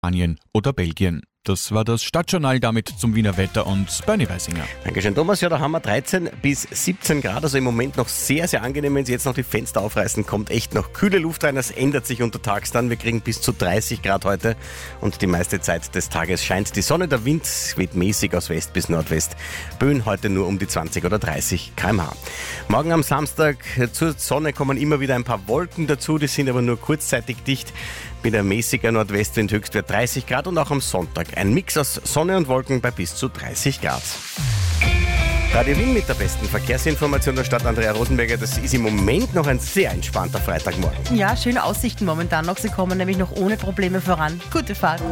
Spanien oder Belgien. Das war das Stadtjournal, damit zum Wiener Wetter und Bernie Weisinger. Dankeschön, Thomas. Ja, da haben wir 13 bis 17 Grad, also im Moment noch sehr, sehr angenehm. Wenn Sie jetzt noch die Fenster aufreißen, kommt echt noch kühle Luft rein. Das ändert sich untertags dann. Wir kriegen bis zu 30 Grad heute und die meiste Zeit des Tages scheint die Sonne. Der Wind weht mäßig aus West bis Nordwest. Böen heute nur um die 20 oder 30 km/h. Morgen am Samstag zur Sonne kommen immer wieder ein paar Wolken dazu. Die sind aber nur kurzzeitig dicht. Mit einem mäßiger Nordwestwind, Höchstwert 30 Grad und auch am Sonntag ein Mix aus Sonne und Wolken bei bis zu 30 Grad. Radio Wien mit der besten Verkehrsinformation der Stadt, Andrea Rosenberger. Das ist im Moment noch ein sehr entspannter Freitagmorgen. Ja, schöne Aussichten momentan noch. Sie kommen nämlich noch ohne Probleme voran. Gute Fahrt.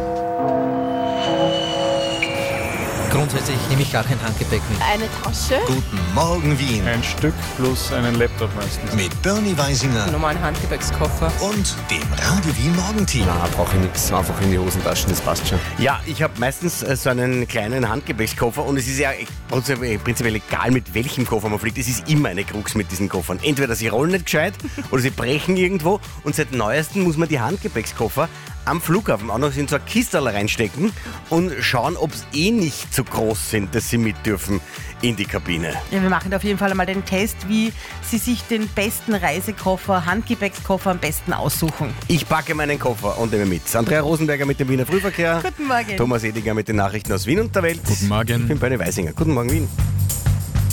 Grundsätzlich nehme ich gar kein Handgepäck mit. Eine Tasche. Guten Morgen Wien Ein Stück plus einen Laptop meistens. mit Bernie Weisinger Normalen Handgepäckskoffer. und dem Radio Wien Morgenteam. Na, brauche ich nichts, einfach in die Hosentaschen, das passt schon. Ja, ich habe meistens so einen kleinen Handgepäckskoffer und es ist ja prinzipiell egal, mit welchem Koffer man fliegt. Es ist immer eine Krux mit diesen Koffern. Entweder sie rollen nicht gescheit oder sie brechen irgendwo und seit neuestem muss man die Handgepäckskoffer am Flughafen auch noch in so eine Kistel reinstecken und schauen, ob es nicht zu groß sind, dass sie mit dürfen in die Kabine. Ja, wir machen auf jeden Fall einmal den Test, wie Sie sich den besten Reisekoffer, Handgepäckskoffer am besten aussuchen. Ich packe meinen Koffer und nehme mit. Andrea Rosenberger mit dem Wiener Frühverkehr. Guten Morgen. Thomas Edinger mit den Nachrichten aus Wien und der Welt. Guten Morgen. Ich bin Bernie Weisinger. Guten Morgen, Wien.